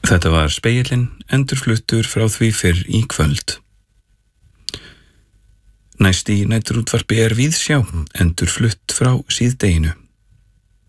Þetta var Spegillinn, endurfluttur frá því fyrr í kvöld. Næst í næturútvarpi Víðsjá, endurflutt frá síðdeginu.